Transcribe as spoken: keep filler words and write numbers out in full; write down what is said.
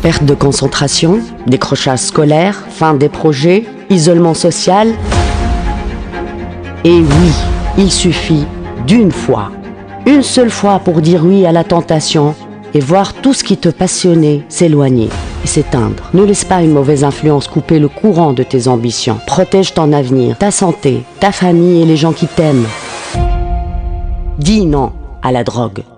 Perte de concentration, décrochage scolaire, fin des projets, isolement social. Et oui, il suffit d'une fois, une seule fois pour dire oui à la tentation et voir tout ce qui te passionnait s'éloigner et s'éteindre. Ne laisse pas une mauvaise influence couper le courant de tes ambitions. Protège ton avenir, ta santé, ta famille et les gens qui t'aiment. Dis non à la drogue.